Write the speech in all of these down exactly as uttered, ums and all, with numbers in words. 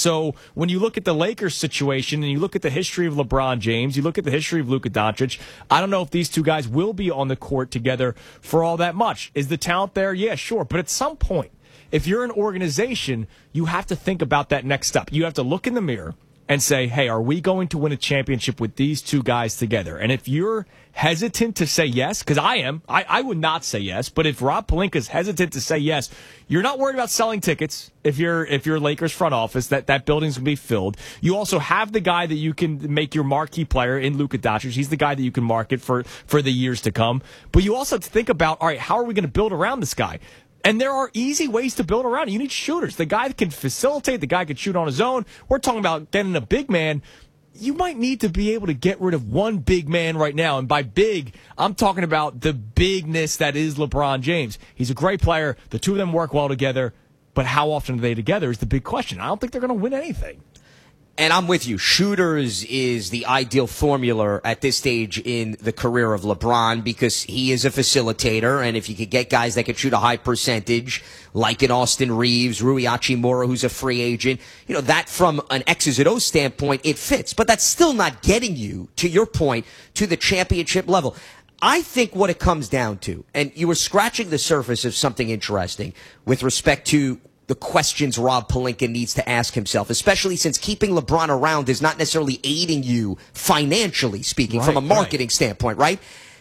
So when you look at the Lakers situation and you look at the history of LeBron James, you look at the history of Luka Doncic, I don't know if these two guys will be on the court together for all that much. Is the talent there? Yeah, sure. But at some point, if you're an organization, you have to think about that next step. You have to look in the mirror and say, hey, are we going to win a championship with these two guys together? And if you're hesitant to say yes, because I am, I, I would not say yes, but if Rob Pelinka is hesitant to say yes, you're not worried about selling tickets if you're if you're Lakers front office, that, that building's going to be filled. You also have the guy that you can make your marquee player in Luka Doncic. He's the guy that you can market for, for the years to come. But you also have to think about, all right, how are we going to build around this guy? And there are easy ways to build around it. You need shooters. The guy that can facilitate, the guy can shoot on his own. We're talking about getting a big man. You might need to be able to get rid of one big man right now. And by big, I'm talking about the bigness that is LeBron James. He's a great player. The two of them work well together. But how often are they together is the big question. I don't think they're going to win anything. And I'm with you. Shooters is the ideal formula at this stage in the career of LeBron because he is a facilitator. And if you could get guys that could shoot a high percentage, like an Austin Reeves, Rui Hachimura, who's a free agent, you know, that from an X's and O's standpoint, it fits. But that's still not getting you, to your point, to the championship level. I think what it comes down to, and you were scratching the surface of something interesting with respect to the questions Rob Pelinka needs to ask himself, especially since keeping LeBron around is not necessarily aiding you financially speaking, right, from a marketing right. standpoint, right?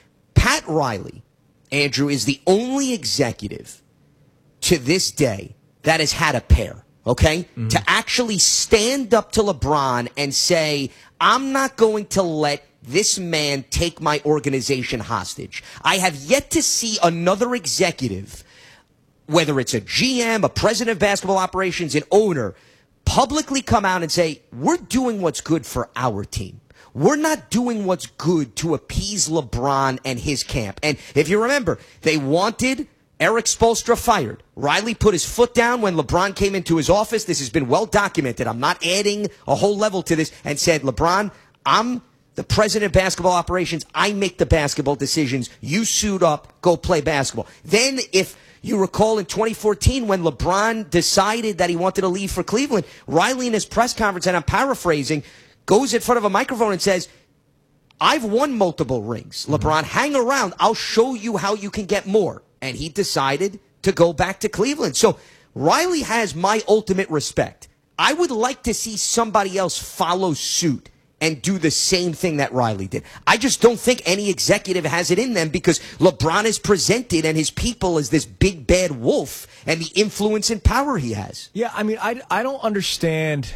Pat Riley, Andrew, is the only executive to this day that has had a pair, okay? Mm-hmm. To actually stand up to LeBron and say, I'm not going to let this man take my organization hostage. I have yet to see another executive, whether it's a G M, a president of basketball operations, an owner, publicly come out and say, we're doing what's good for our team. We're not doing what's good to appease LeBron and his camp. And if you remember, they wanted Eric Spoelstra fired. Riley put his foot down when LeBron came into his office. This has been well documented. I'm not adding a whole level to this. And said, LeBron, I'm the president of basketball operations. I make the basketball decisions. You suit up, go play basketball. Then if you recall in twenty fourteen when LeBron decided that he wanted to leave for Cleveland, Riley in his press conference, and I'm paraphrasing, goes in front of a microphone and says, I've won multiple rings. Mm-hmm. LeBron, hang around. I'll show you how you can get more. And he decided to go back to Cleveland. So Riley has my ultimate respect. I would like to see somebody else follow suit and do the same thing that Riley did. I just don't think any executive has it in them because LeBron is presented and his people as this big bad wolf and the influence and power he has. Yeah, I mean, I, I don't understand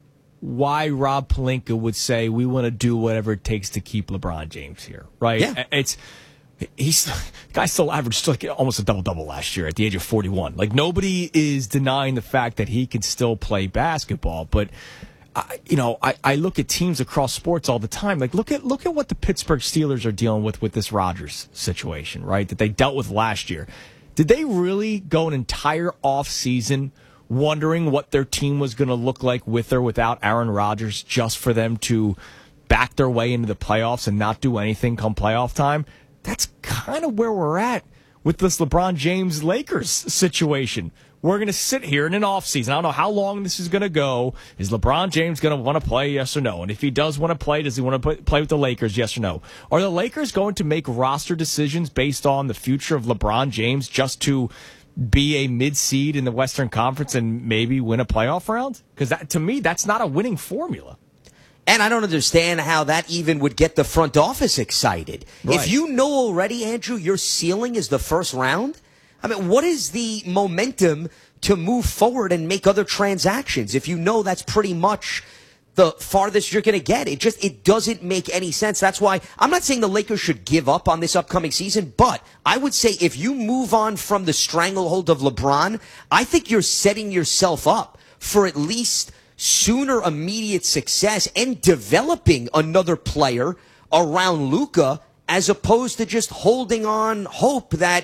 why Rob Pelinka would say we want to do whatever it takes to keep LeBron James here, right? Yeah. It's he's the guy still averaged like almost a double-double last year at the age of forty-one. Like, nobody is denying the fact that he can still play basketball, but I, you know, I, I look at teams across sports all the time. Like, look at look at what the Pittsburgh Steelers are dealing with with this Rodgers situation, right? That they dealt with last year. Did they really go an entire offseason wondering what their team was going to look like with or without Aaron Rodgers just for them to back their way into the playoffs and not do anything come playoff time? That's kind of where we're at with this LeBron James Lakers situation. We're going to sit here in an offseason. I don't know how long this is going to go. Is LeBron James going to want to play, yes or no? And if he does want to play, does he want to play with the Lakers, yes or no? Are the Lakers going to make roster decisions based on the future of LeBron James just to be a mid-seed in the Western Conference and maybe win a playoff round? Because that, to me, that's not a winning formula. And I don't understand how that even would get the front office excited. Right. If you know already, Andrew, your ceiling is the first round, I mean, what is the momentum to move forward and make other transactions if you know that's pretty much the farthest you're going to get? It just, it doesn't make any sense. That's why I'm not saying the Lakers should give up on this upcoming season, but I would say if you move on from the stranglehold of LeBron, I think you're setting yourself up for at least sooner immediate success and developing another player around Luka as opposed to just holding on hope that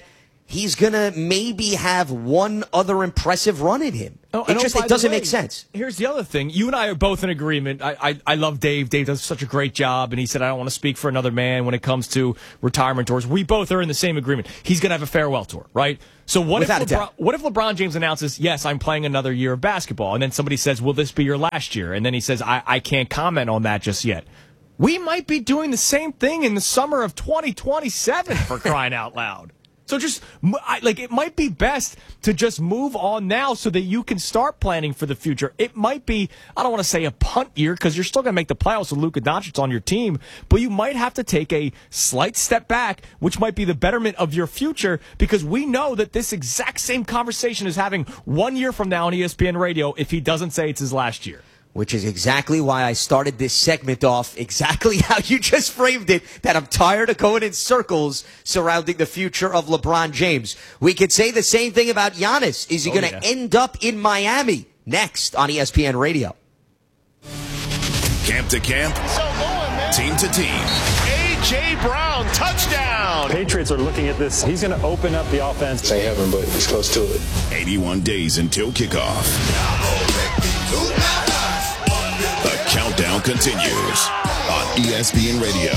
he's going to maybe have one other impressive run in him. Oh, it just it doesn't way, make sense. Here's the other thing. You and I are both in agreement. I, I, I love Dave. Dave does such a great job, and he said, I don't want to speak for another man when it comes to retirement tours. We both are in the same agreement. He's going to have a farewell tour, right? So what if, LeBron, what if LeBron James announces, yes, I'm playing another year of basketball, and then somebody says, will this be your last year? And then he says, I, I can't comment on that just yet. We might be doing the same thing in the summer of twenty twenty-seven, for crying out loud. So just, like, it might be best to just move on now so that you can start planning for the future. It might be, I don't want to say a punt year because you're still going to make the playoffs with Luka Doncic on your team, but you might have to take a slight step back, which might be the betterment of your future, because we know that this exact same conversation is having one year from now on E S P N Radio if he doesn't say it's his last year. Which is exactly why I started this segment off exactly how you just framed it, that I'm tired of going in circles surrounding the future of LeBron James. We could say the same thing about Giannis. Is he oh, going to yeah. end up in Miami? Next on E S P N Radio. Camp to camp, so going, man. Team to team. A J. Brown, touchdown. Patriots are looking at this. He's going to open up the offense. It ain't heaven, but it's close to it. eighty-one days until kickoff. The countdown continues on E S P N Radio.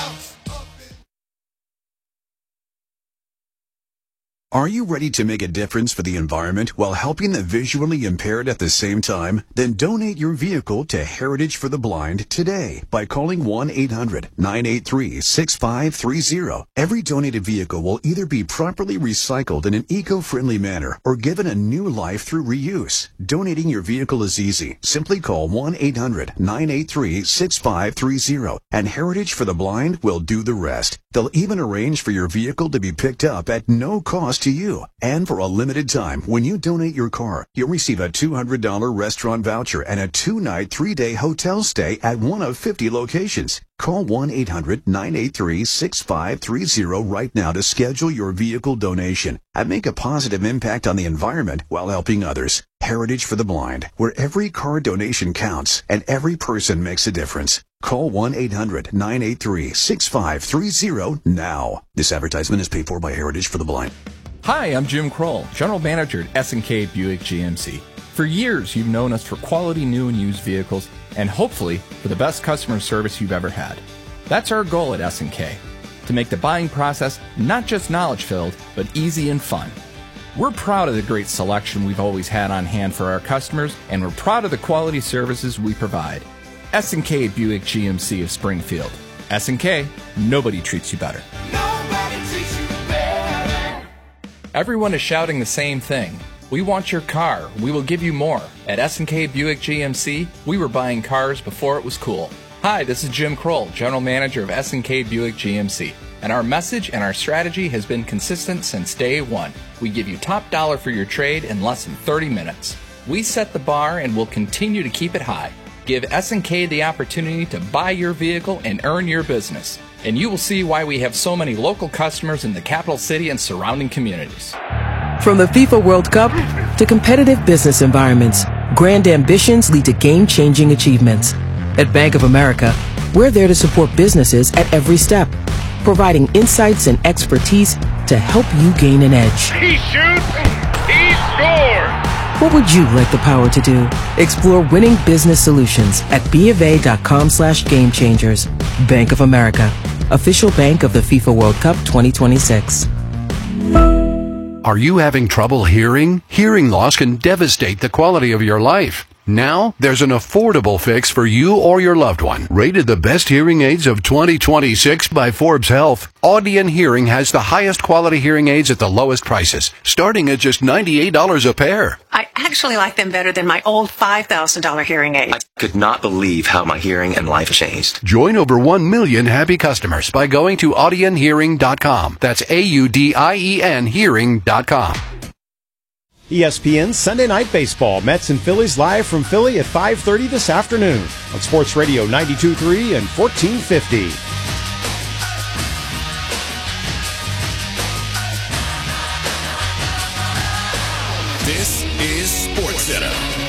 Are you ready to make a difference for the environment while helping the visually impaired at the same time? Then donate your vehicle to Heritage for the Blind today by calling one eight hundred nine eight three six five three zero. Every donated vehicle will either be properly recycled in an eco-friendly manner or given a new life through reuse. Donating your vehicle is easy. Simply call one eight hundred nine eight three six five three zero and Heritage for the Blind will do the rest. They'll even arrange for your vehicle to be picked up at no cost to you. And for a limited time, when you donate your car, you'll receive a two hundred dollars restaurant voucher and a two-night, three-day hotel stay at one of fifty locations. Call one eight hundred nine eight three six five three zero right now to schedule your vehicle donation and make a positive impact on the environment while helping others. Heritage for the Blind, where every car donation counts and every person makes a difference. Call one eight hundred nine eight three six five three zero now. This advertisement is paid for by Heritage for the Blind. Hi, I'm Jim Kroll, General Manager at S and K Buick G M C. For years, you've known us for quality new and used vehicles and hopefully for the best customer service you've ever had. That's our goal at S and K, to make the buying process not just knowledge-filled, but easy and fun. We're proud of the great selection we've always had on hand for our customers, and we're proud of the quality services we provide. S and K Buick G M C of Springfield. S and K, nobody treats you better. Nobody treats you better. Everyone is shouting the same thing. We want your car. We will give you more. At S and K Buick G M C, we were buying cars before it was cool. Hi, this is Jim Kroll, General Manager of S and K Buick G M C. And our message and our strategy has been consistent since day one. We give you top dollar for your trade in less than thirty minutes. We set the bar and will continue to keep it high. Give S and K the opportunity to buy your vehicle and earn your business. And you will see why we have so many local customers in the capital city and surrounding communities. From the FIFA World Cup to competitive business environments, grand ambitions lead to game-changing achievements. At Bank of America, we're there to support businesses at every step, providing insights and expertise to help you gain an edge. He shoots, he scores! What would you like the power to do? Explore winning business solutions at BofA.com slash game changers. Bank of America, official bank of the FIFA World Cup twenty twenty-six. Are you having trouble hearing? Hearing loss can devastate the quality of your life. Now, there's an affordable fix for you or your loved one. Rated the best hearing aids of twenty twenty-six by Forbes Health, Audion Hearing has the highest quality hearing aids at the lowest prices, starting at just ninety-eight dollars a pair. I actually like them better than my old five thousand dollars hearing aids. I could not believe how my hearing and life changed. Join over one million happy customers by going to audion hearing dot com. That's A U D I E N hearing dot com. E S P N Sunday Night Baseball. Mets and Phillies live from Philly at five thirty this afternoon on Sports Radio ninety-two point three and fourteen fifty. This is SportsCenter.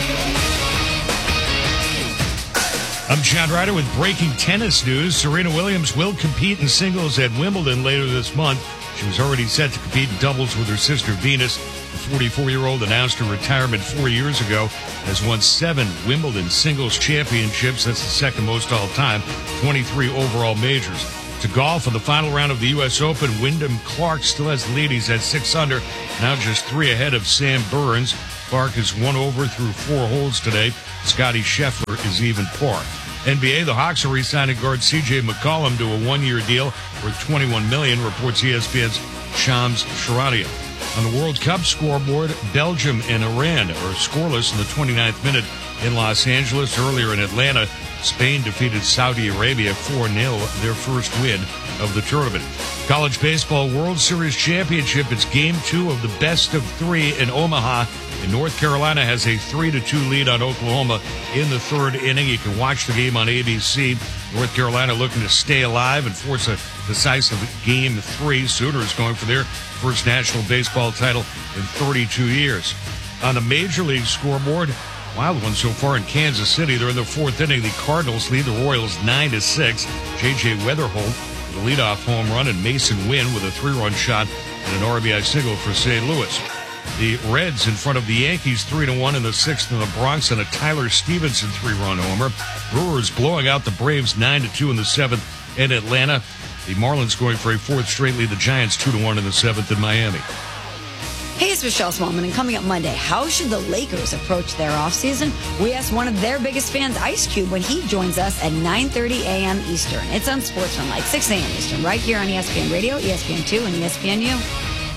I'm Chad Ryder with breaking tennis news. Serena Williams will compete in singles at Wimbledon later this month. She was already set to compete in doubles with her sister Venus. The forty-four-year-old announced her retirement four years ago, has won seven Wimbledon singles championships. That's the second most all time, twenty-three overall majors. To golf in the final round of the U S Open, Wyndham Clark still has the lead. He's at six under, now just three ahead of Sam Burns. Clark is one over through four holes today. Scotty Scheffler is even par. N B A, the Hawks are re-signing guard C J McCollum to a one-year deal worth twenty-one million dollars, reports E S P N's Shams Charania. On the World Cup scoreboard, Belgium and Iran are scoreless in the twenty-ninth minute in Los Angeles. Earlier in Atlanta, Spain defeated Saudi Arabia four nil, their first win of the tournament. College Baseball World Series Championship, it's game two of the best of three in Omaha. And North Carolina has a three to two lead on Oklahoma in the third inning. You can watch the game on A B C. North Carolina looking to stay alive and force a decisive game three. Sooners going for their first national baseball title in thirty-two years. On the Major League scoreboard, wild one so far in Kansas City. They're in the fourth inning. The Cardinals lead the Royals nine to six. J J Weatherholt, the leadoff home run, and Mason Wynn with a three-run shot and an R B I single for Saint Louis. The Reds in front of the Yankees three to one in the sixth in the Bronx, and a Tyler Stevenson three-run homer. Brewers blowing out the Braves nine to two in the seventh in Atlanta. The Marlins going for a fourth straight lead. The Giants two to one in the seventh in Miami. Hey, it's Michelle Smallman, and coming up Monday, how should the Lakers approach their offseason? We asked one of their biggest fans, Ice Cube, when he joins us at nine thirty a.m. Eastern. It's on Sportsmanlike, six a.m. Eastern, right here on E S P N Radio, E S P N two, and E S P N U.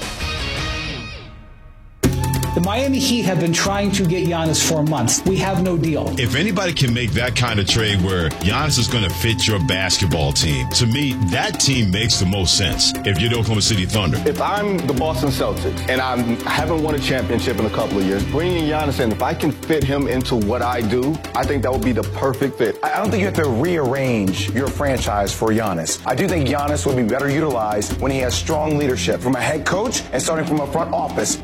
The Miami Heat have been trying to get Giannis for months. We have no deal. If anybody can make that kind of trade where Giannis is going to fit your basketball team, to me, that team makes the most sense if you're the Oklahoma City Thunder. If I'm the Boston Celtics and I haven't won a championship in a couple of years, bringing Giannis in, if I can fit him into what I do, I think that would be the perfect fit. I don't think you have to rearrange your franchise for Giannis. I do think Giannis would be better utilized when he has strong leadership from a head coach and starting from a front office.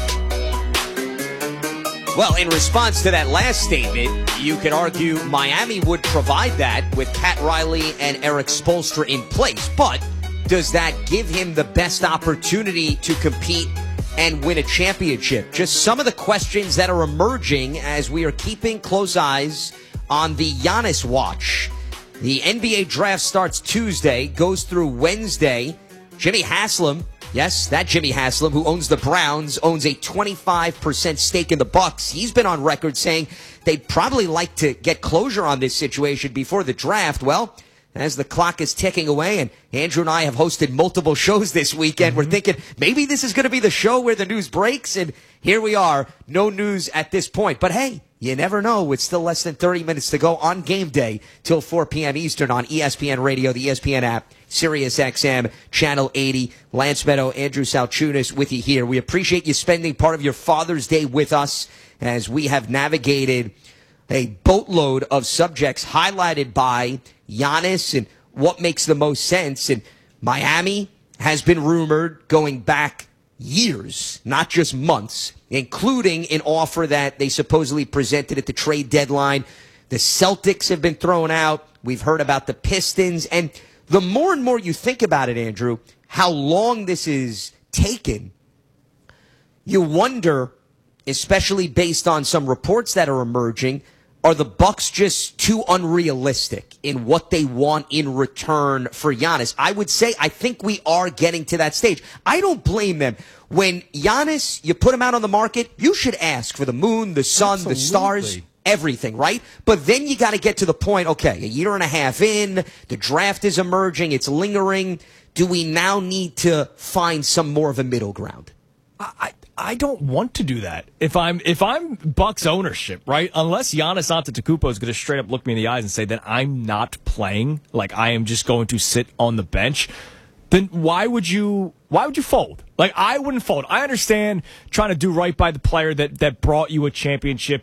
Well, in response to that last statement, you could argue Miami would provide that with Pat Riley and Eric Spoelstra in place. But does that give him the best opportunity to compete and win a championship? Just some of the questions that are emerging as we are keeping close eyes on the Giannis watch. The N B A draft starts Tuesday, goes through Wednesday. Jimmy Haslam, yes, that Jimmy Haslam, who owns the Browns, owns a twenty-five percent stake in the Bucks. He's been on record saying they'd probably like to get closure on this situation before the draft. Well, as the clock is ticking away, and Andrew and I have hosted multiple shows this weekend, mm-hmm. we're thinking maybe this is going to be the show where the news breaks, and here we are, no news at this point. But hey, you never know. It's still less than thirty minutes to go on game day till four p.m. Eastern on E S P N Radio, the E S P N app, Sirius X M, Channel eighty. Lance Meadow, Andrew Salchunas with you here. We appreciate you spending part of your Father's Day with us as we have navigated a boatload of subjects highlighted by Giannis and what makes the most sense. And Miami has been rumored going back years, not just months, including an offer that they supposedly presented at the trade deadline. The Celtics have been thrown out. We've heard about the Pistons. And the more and more you think about it, Andrew, how long this is taken, you wonder, especially based on some reports that are emerging, are the Bucks just too unrealistic in what they want in return for Giannis? I would say I think we are getting to that stage. I don't blame them. When Giannis, you put him out on the market, you should ask for the moon, the sun, Absolutely. the stars, everything, right? But then you got to get to the point, okay, a year and a half in, the draft is emerging, it's lingering. Do we now need to find some more of a middle ground? I I don't want to do that. If I'm if I'm Bucks ownership, right? Unless Giannis Antetokounmpo is going to straight up look me in the eyes and say that I'm not playing, like I am just going to sit on the bench, then why would you why would you fold? Like I wouldn't fold. I understand trying to do right by the player that that brought you a championship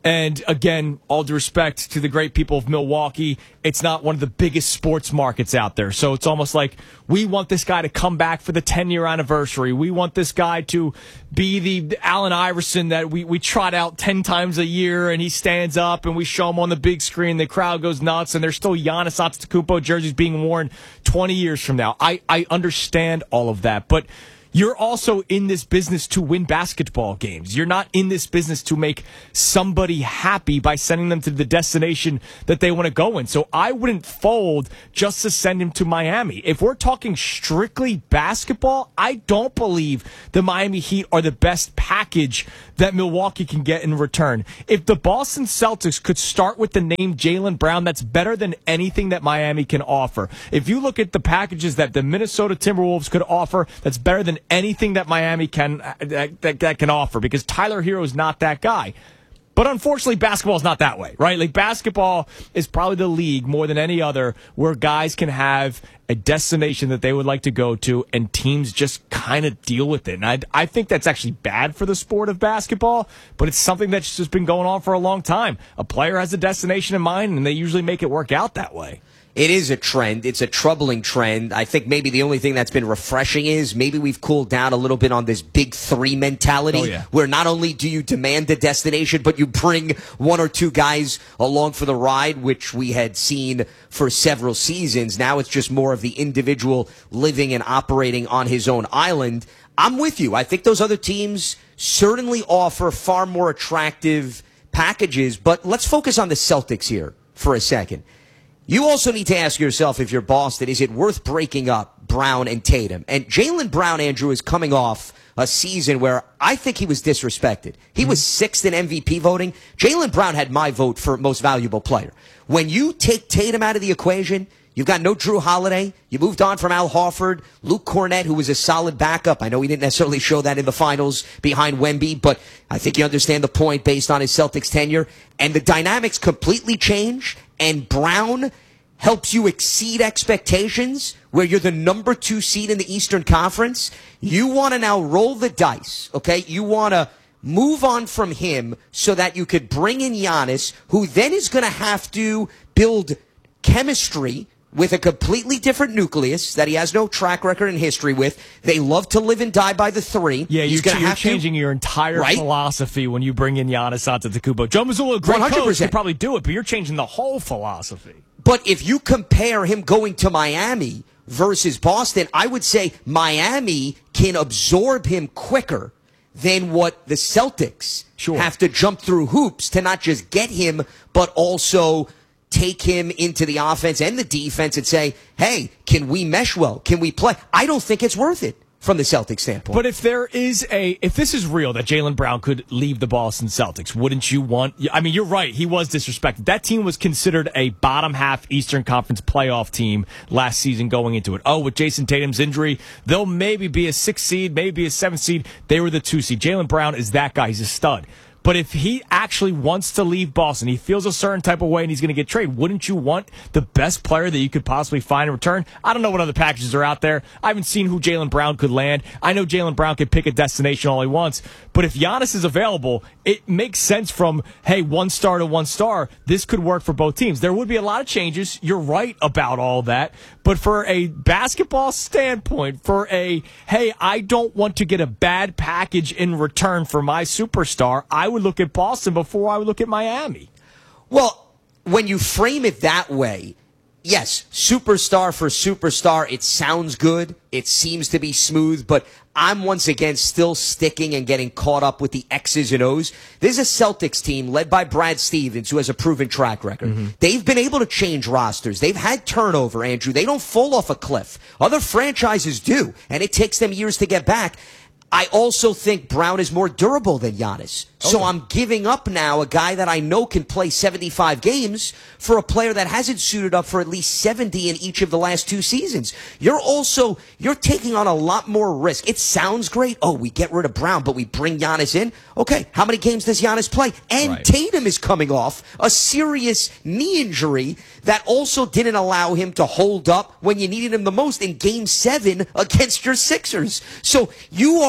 And again, all due respect to the great people of Milwaukee, it's not one of the biggest sports markets out there. So it's almost like we want this guy to come back for the ten-year anniversary. We want this guy to be the Allen Iverson that we, we trot out ten times a year, and he stands up, and we show him on the big screen. The crowd goes nuts, and there's still Giannis Antetokounmpo jerseys being worn twenty years from now. I, I understand all of that, but you're also in this business to win basketball games. You're not in this business to make somebody happy by sending them to the destination that they want to go in. So I wouldn't fold just to send him to Miami. If we're talking strictly basketball, I don't believe the Miami Heat are the best package that Milwaukee can get in return. If the Boston Celtics could start with the name Jaylen Brown, that's better than anything that Miami can offer. If you look at the packages that the Minnesota Timberwolves could offer, that's better than anything that Miami can that, that, that can offer, because Tyler Hero is not that guy. But unfortunately, basketball is not that way, right? Like, basketball is probably the league more than any other where guys can have a destination that they would like to go to, and teams just kind of deal with it. And I, I think that's actually bad for the sport of basketball, but it's something that's just been going on for a long time. A player has a destination in mind, and they usually make it work out that way. It is a trend. It's a troubling trend. I think maybe the only thing that's been refreshing is maybe we've cooled down a little bit on this big three mentality, oh, yeah. where not only do you demand the destination, but you bring one or two guys along for the ride, which we had seen for several seasons. Now it's just more of the individual living and operating on his own island. I'm with you. I think those other teams certainly offer far more attractive packages, but let's focus on the Celtics here for a second. You also need to ask yourself, if you're Boston, is it worth breaking up Brown and Tatum? And Jaylen Brown, Andrew, is coming off a season where I think he was disrespected. He mm-hmm. was sixth in M V P voting. Jaylen Brown had my vote for most valuable player. When you take Tatum out of the equation, you've got no Drew Holiday. You moved on from Al Horford, Luke Cornett, who was a solid backup. I know he didn't necessarily show that in the finals behind Wemby, but I think you understand the point based on his Celtics tenure. And the dynamics completely change, and Brown helps you exceed expectations where you're the number two seed in the Eastern Conference. You want to now roll the dice, okay? You want to move on from him so that you could bring in Giannis, who then is going to have to build chemistry with a completely different nucleus that he has no track record in history with. They love to live and die by the three. Yeah, He's you're, gonna you're have changing to, your entire right? philosophy when you bring in Giannis Antetokounmpo. Joe Mazzulla, a great one hundred percent. coach, could probably do it, but you're changing the whole philosophy. But if you compare him going to Miami versus Boston, I would say Miami can absorb him quicker than what the Celtics sure. have to jump through hoops to not just get him, but also take him into the offense and the defense and say, hey, can we mesh well? Can we play? I don't think it's worth it from the Celtics standpoint. But if there is a, if this is real that Jaylen Brown could leave the Boston Celtics, wouldn't you want, I mean, you're right, he was disrespected. That team was considered a bottom half Eastern Conference playoff team last season going into it. Oh, with Jason Tatum's injury, they'll maybe be a six seed, maybe a seven seed. They were the two seed. Jaylen Brown is that guy. He's a stud. But if he actually wants to leave Boston, he feels a certain type of way and he's going to get traded, wouldn't you want the best player that you could possibly find in return? I don't know what other packages are out there. I haven't seen who Jaylen Brown could land. I know Jaylen Brown could pick a destination all he wants. But if Giannis is available, it makes sense from, hey, one star to one star. This could work for both teams. There would be a lot of changes. You're right about all that. But for a basketball standpoint, for a, hey, I don't want to get a bad package in return for my superstar, I would look at Boston before I would look at Miami. Well, when you frame it that way, yes, superstar for superstar, it sounds good. It seems to be smooth, but I'm once again still sticking and getting caught up with the X's and O's. There's a Celtics team led by Brad Stevens who has a proven track record. Mm-hmm. They've been able to change rosters. They've had turnover, Andrew. They don't fall off a cliff. Other franchises do, and it takes them years to get back. I also think Brown is more durable than Giannis. Okay. So I'm giving up now a guy that I know can play seventy-five games for a player that hasn't suited up for at least seventy in each of the last two seasons. You're also, you're taking on a lot more risk. It sounds great. Oh, we get rid of Brown, but we bring Giannis in. Okay, how many games does Giannis play? And right. Tatum is coming off a serious knee injury that also didn't allow him to hold up when you needed him the most in game seven against your Sixers. So you are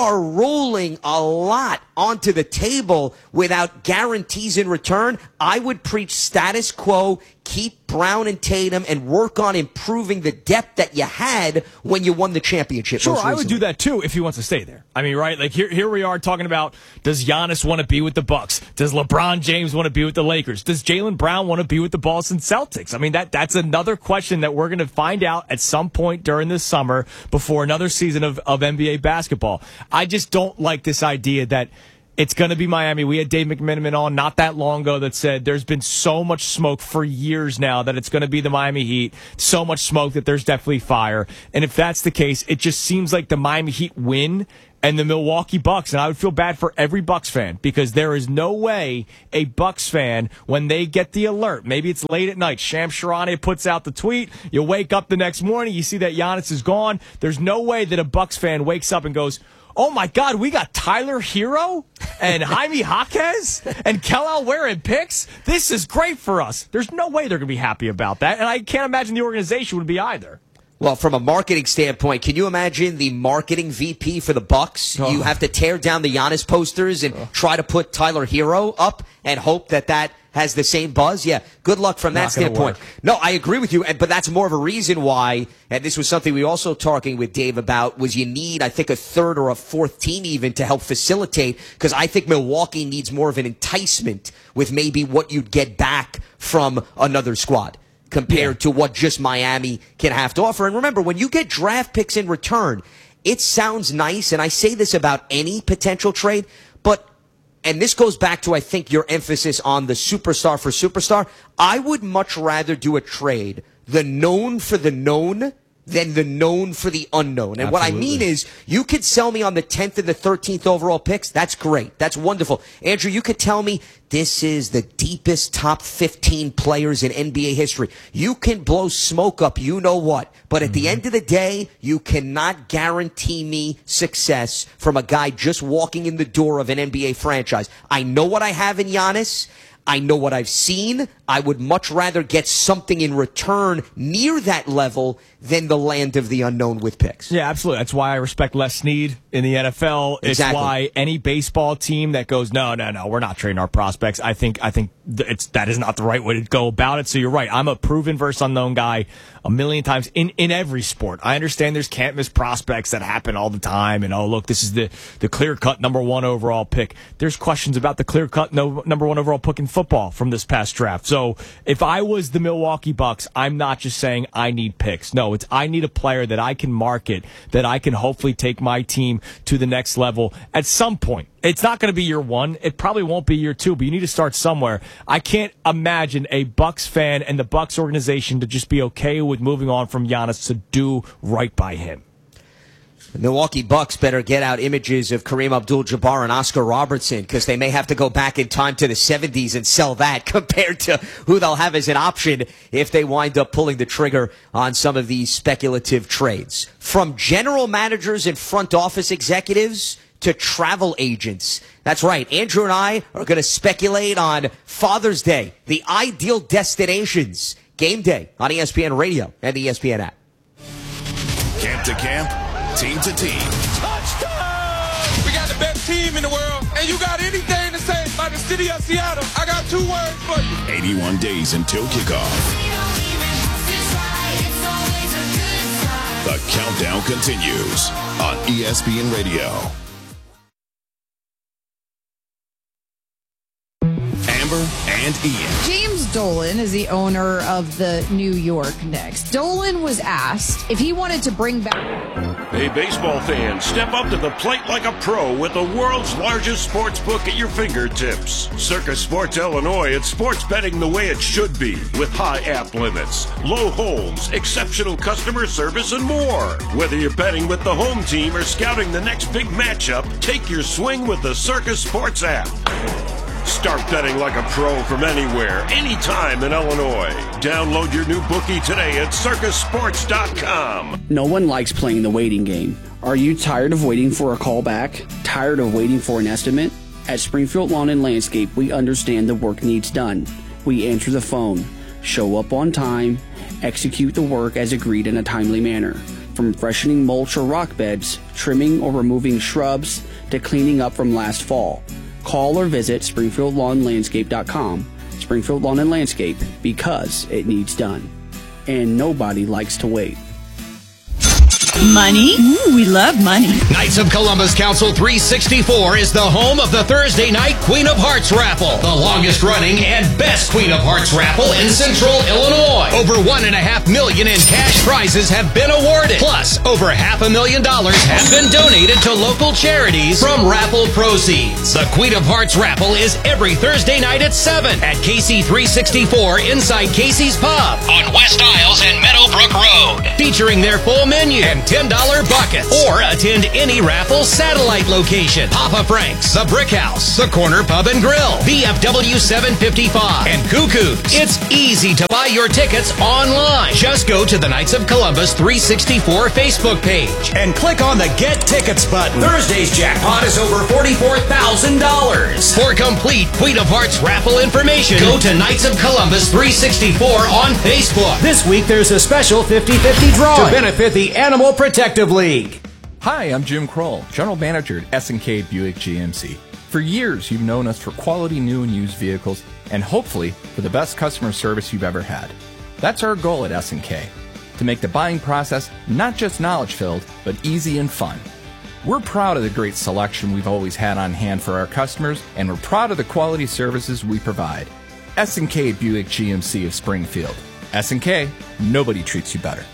are rolling a lot onto the table without guarantees in return. I would preach status quo, keep Brown and Tatum, and work on improving the depth that you had when you won the championship. Sure, I would do that too if he wants to stay there. I mean, right? Like here, here we are talking about, does Giannis want to be with the Bucks? Does LeBron James want to be with the Lakers? Does Jaylen Brown want to be with the Boston Celtics? I mean, that that's another question that we're going to find out at some point during this summer before another season of, of N B A basketball. I just don't like this idea that it's going to be Miami. We had Dave McMenamin on not that long ago that said there's been so much smoke for years now that it's going to be the Miami Heat. So much smoke that there's definitely fire. And if that's the case, it just seems like the Miami Heat win and the Milwaukee Bucks. And I would feel bad for every Bucks fan because there is no way a Bucks fan, when they get the alert, maybe it's late at night, Shams Charania puts out the tweet, you wake up the next morning, you see that Giannis is gone. There's no way that a Bucks fan wakes up and goes, oh, my God, we got Tyler Hero and Jaime Jaquez and Kel Alware in picks. This is great for us. There's no way they're going to be happy about that, and I can't imagine the organization would be either. Well, from a marketing standpoint, can you imagine the marketing V P for the Bucks? Oh. You have to tear down the Giannis posters and oh. try to put Tyler Hero up and hope that that has the same buzz? Yeah, good luck from that Not standpoint. No, I agree with you, but that's more of a reason why, and this was something we also talking with Dave about, was you need, I think, a third or a fourth team even to help facilitate, because I think Milwaukee needs more of an enticement with maybe what you'd get back from another squad compared yeah. to what just Miami can have to offer. And remember, when you get draft picks in return, it sounds nice, and I say this about any potential trade, but and this goes back to, I think, your emphasis on the superstar for superstar. I would much rather do a trade, the known for the known, than the known for the unknown. And Absolutely. What I mean is, you could sell me on the tenth and the thirteenth overall picks. That's great. That's wonderful. Andrew, you could tell me this is the deepest top fifteen players in N B A history. You can blow smoke up, you know what. But at mm-hmm. the end of the day, you cannot guarantee me success from a guy just walking in the door of an N B A franchise. I know what I have in Giannis. I know what I've seen. I would much rather get something in return near that level than the land of the unknown with picks. Yeah, absolutely. That's why I respect Les Snead in the N F L. It's exactly. why any baseball team that goes, no, no, no, we're not trading our prospects. I think I think it's that is not the right way to go about it. So you're right. I'm a proven versus unknown guy a million times in, in every sport. I understand there's can't miss prospects that happen all the time. And, oh, look, this is the, the clear-cut number one overall pick. There's questions about the clear-cut no, number one overall pick in football from this past draft. So if I was the Milwaukee Bucks, I'm not just saying I need picks. No, it's I need a player that I can market, that I can hopefully take my team to the next level at some point. It's not going to be year one. It probably won't be year two, but you need to start somewhere. I can't imagine a Bucks fan and the Bucks organization to just be okay with moving on from Giannis to do right by him. The Milwaukee Bucks better get out images of Kareem Abdul-Jabbar and Oscar Robertson, because they may have to go back in time to the seventies and sell that compared to who they'll have as an option if they wind up pulling the trigger on some of these speculative trades. From general managers and front office executives to travel agents. That's right. Andrew and I are going to speculate on Father's Day, the ideal destinations. Game day on E S P N Radio and the E S P N app. Camp to camp, team to team. Touchdown! We got the best team in the world, and you got anything to say about the city of Seattle, I got two words for you. eighty-one days until kickoff. The countdown continues on E S P N Radio. Amber and Ian. James Dolan is the owner of the New York Knicks. Dolan was asked if he wanted to bring back... Hey, baseball fans, step up to the plate like a pro with the world's largest sports book at your fingertips. Circus Sports Illinois, it's sports betting the way it should be, with high app limits, low holds, exceptional customer service, and more. Whether you're betting with the home team or scouting the next big matchup, take your swing with the Circus Sports app. Start betting like a pro from anywhere, anytime in Illinois. Download your new bookie today at circus sports dot com. No one likes playing the waiting game. Are you tired of waiting for a call back? Tired of waiting for an estimate? At Springfield Lawn and Landscape, we understand the work needs done. We answer the phone, show up on time, execute the work as agreed in a timely manner. From freshening mulch or rock beds, trimming or removing shrubs, to cleaning up from last fall. Call or visit Springfield Lawn Landscape dot com. Springfield Lawn and Landscape, because it needs done. And nobody likes to wait. Money? Ooh, we love money. Knights of Columbus Council three sixty-four is the home of the Thursday night Queen of Hearts raffle, the longest running and best Queen of Hearts raffle in Central Illinois. Over one and a half million in cash prizes have been awarded. Plus, over half a million dollars have been donated to local charities from raffle proceeds. The Queen of Hearts raffle is every Thursday night at seven at K C three sixty-four inside Casey's Pub on West Isles and Meadowbrook Road, featuring their full menu and ten dollar buckets. Or attend any raffle satellite location. Papa Frank's, The Brick House, The Corner Pub and Grill, V F W seven fifty-five, and Cuckoo's. It's easy to buy your tickets online. Just go to the Knights of Columbus three sixty-four Facebook page and click on the Get Tickets button. Thursday's jackpot is over forty-four thousand dollars. For complete Queen of Hearts raffle information, go to Knights of Columbus three sixty-four on Facebook. This week there's a special fifty fifty drawing to benefit the Animal Protective League. Hi, I'm Jim Kroll, General Manager at S and K Buick G M C. For years, you've known us for quality new and used vehicles, and hopefully for the best customer service you've ever had. That's our goal at S and K, to make the buying process not just knowledge-filled, but easy and fun. We're proud of the great selection we've always had on hand for our customers, and we're proud of the quality services we provide. S and K Buick G M C of Springfield. S and K, nobody treats you better.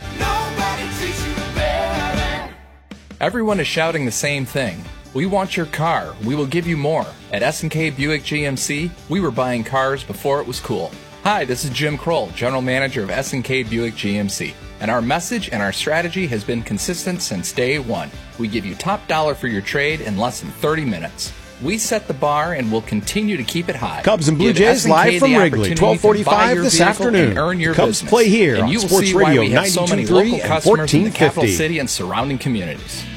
Everyone is shouting the same thing. We want your car. We will give you more. At S and K Buick G M C, we were buying cars before it was cool. Hi, this is Jim Kroll, General Manager of S and K Buick G M C. And our message and our strategy has been consistent since day one. We give you top dollar for your trade in less than thirty minutes. We set the bar and will continue to keep it high. Cubs and Blue Give Jays S and K live from the Wrigley, opportunity twelve to buy forty-five your this vehicle afternoon. and earn your Cubs business. play here and on you will Sports see why Radio we have so many ninety-two point three local and customers in the fourteen capital fifty. city and surrounding communities.